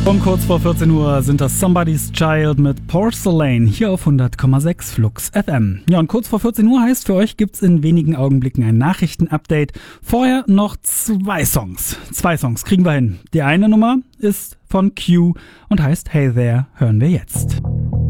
Um kurz vor 14 Uhr sind das Somebody's Child mit Porcelain hier auf 100,6 Flux FM. Ja, und kurz vor 14 Uhr heißt, für euch gibt's in wenigen Augenblicken ein Nachrichtenupdate. Vorher noch zwei Songs. Zwei Songs kriegen wir hin. Die eine Nummer ist von Q und heißt Hey There, hören wir jetzt.